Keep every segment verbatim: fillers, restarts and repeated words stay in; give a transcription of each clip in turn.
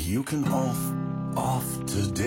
you can off, off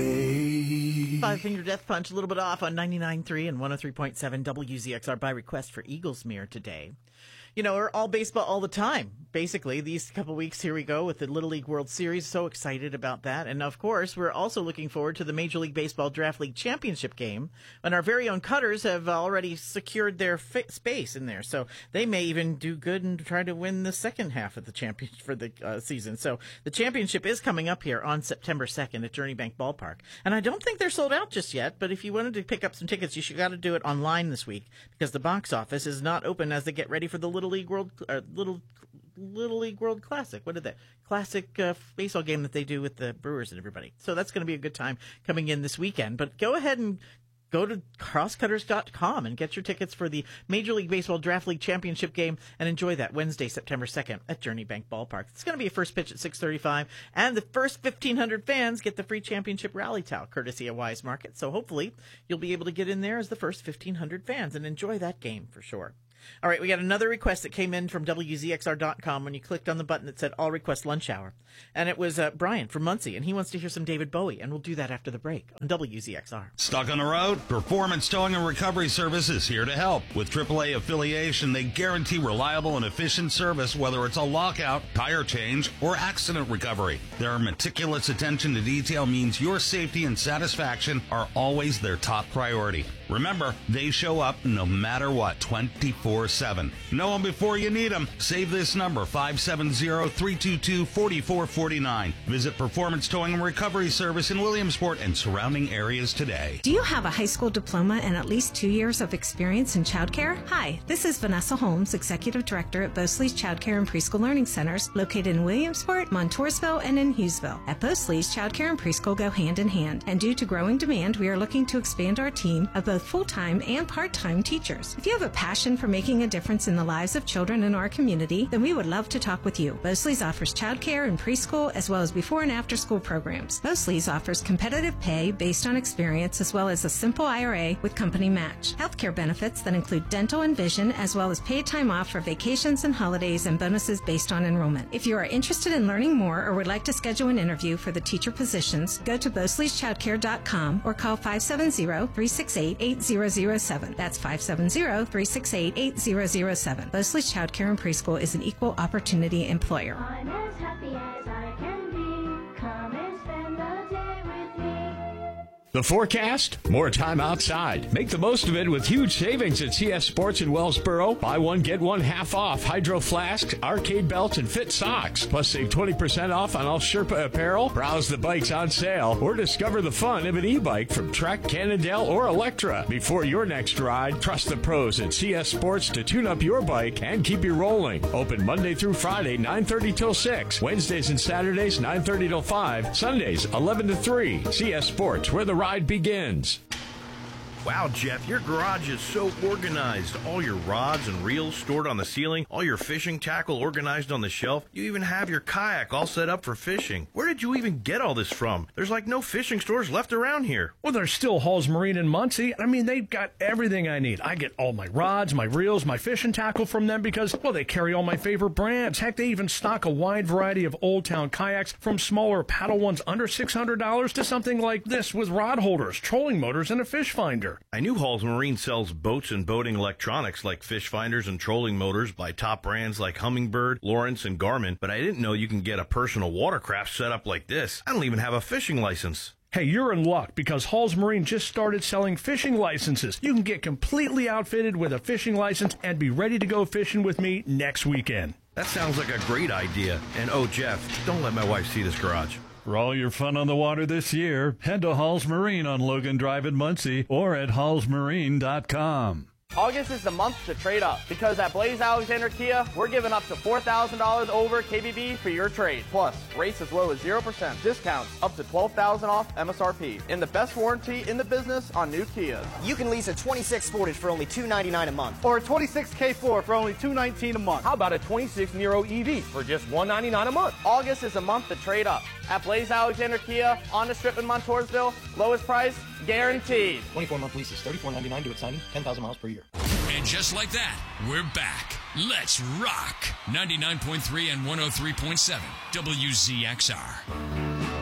today. Five Finger Death Punch, a little bit off on ninety-nine point three and one oh three point seven W Z X R by request for Eaglesmere today. You know, we're all baseball all the time, basically. These couple weeks, here we go with the Little League World Series. So excited about that. And, of course, we're also looking forward to the Major League Baseball Draft League Championship game. And our very own Cutters have already secured their fi- space in there. So they may even do good and try to win the second half of the championship for the uh, season. So the championship is coming up here on September second at Journey Bank Ballpark. And I don't think they're sold out just yet. But if you wanted to pick up some tickets, you should got to do it online this week because the box office is not open as they get ready for the Little League World uh, Little Little League World Classic. What did that classic uh, baseball game that they do with the Brewers and everybody? So that's going to be a good time coming in this weekend. But go ahead and go to crosscutters dot com and get your tickets for the Major League Baseball Draft League Championship game and enjoy that Wednesday, September second at Journey Bank Ballpark. It's going to be a first pitch at six thirty-five, and the first fifteen hundred fans get the free championship rally towel courtesy of Wise Market. So hopefully you'll be able to get in there as the first fifteen hundred fans and enjoy that game for sure. All right, we got another request that came in from W Z X R dot com when you clicked on the button that said All Request Lunch Hour. And it was uh, Brian from Muncie, and he wants to hear some David Bowie, and we'll do that after the break on W Z X R. Stuck on the road? Performance Towing and Recovery Service is here to help. With triple A affiliation, they guarantee reliable and efficient service, whether it's a lockout, tire change, or accident recovery. Their meticulous attention to detail means your safety and satisfaction are always their top priority. Remember, they show up no matter what, twenty-four seven. Know them before you need them. Save this number, five seven zero, three two two, four four four nine. Visit Performance Towing and Recovery Service in Williamsport and surrounding areas today. Do you have a high school diploma and at least two years of experience in childcare? Hi, this is Vanessa Holmes, Executive Director at Bosley's Childcare and Preschool Learning Centers, located in Williamsport, Montoursville, and in Hughesville. At Bosley's, childcare and preschool go hand in hand, and due to growing demand, we are looking to expand our team of both full-time and part-time teachers. If you have a passion for making a difference in the lives of children in our community, then we would love to talk with you. Bosley's offers childcare and preschool as well as before and after school programs. Bosley's offers competitive pay based on experience as well as a simple I R A with company match. Healthcare benefits that include dental and vision as well as paid time off for vacations and holidays and bonuses based on enrollment. If you are interested in learning more or would like to schedule an interview for the teacher positions, go to bosleys childcare dot com or call five seven zero, three six eight, eight zero zero seven. That's five seven zero, three six eight, eight zero zero seven. Bosley's Childcare and Preschool is an equal opportunity employer. I'm as happy as I can be. Come and spend the day with me. The forecast? More time outside. Make the most of it with huge savings at C S Sports in Wellsboro. Buy one, get one half off Hydro Flask, arcade belts, and fit socks. Plus save twenty percent off on all Sherpa apparel. Browse the bikes on sale or discover the fun of an e-bike from Trek, Cannondale, or Electra. Before your next ride, trust the pros at C S Sports to tune up your bike and keep you rolling. Open Monday through Friday, nine thirty till six. Wednesdays and Saturdays, nine thirty till five. Sundays, eleven to three. C S Sports, where the ride begins. Wow, Jeff, your garage is so organized. All your rods and reels stored on the ceiling, all your fishing tackle organized on the shelf. You even have your kayak all set up for fishing. Where did you even get all this from? There's like no fishing stores left around here. Well, there's still Hall's Marine in Muncie. I mean, they've got everything I need. I get all my rods, my reels, my fishing tackle from them because, well, they carry all my favorite brands. Heck, they even stock a wide variety of Old Town kayaks from smaller paddle ones under six hundred dollars to something like this with rod holders, trolling motors, and a fish finder. I knew Hall's Marine sells boats and boating electronics like fish finders and trolling motors by top brands like Humminbird, Lawrence, and Garmin, but I didn't know you can get a personal watercraft set up like this. I don't even have a fishing license. Hey, you're in luck because Hall's Marine just started selling fishing licenses. You can get completely outfitted with a fishing license and be ready to go fishing with me next weekend. That sounds like a great idea. And oh, Jeff, don't let my wife see this garage. For all your fun on the water this year, head to Hall's Marine on Logan Drive in Muncie or at halls marine dot com. August is the month to trade up because at Blaze Alexander Kia, we're giving up to four thousand dollars over K B B for your trade. Plus, rates as low as zero percent. Discounts up to twelve thousand dollars off M S R P. And the best warranty in the business on new Kias. You can lease a twenty-six Sportage for only two hundred ninety-nine dollars a month. Or a twenty-six K four for only two hundred nineteen dollars a month. How about a twenty-six Nero E V for just one hundred ninety-nine dollars a month? August is a month to trade up. At Blaze Alexander Kia, on the strip in Montoursville, lowest price, guaranteed. twenty-four month leases, thirty-four ninety-nine due at signing, ten thousand miles per year. And just like that, we're back. Let's rock. ninety-nine point three and one oh three point seven W Z X R.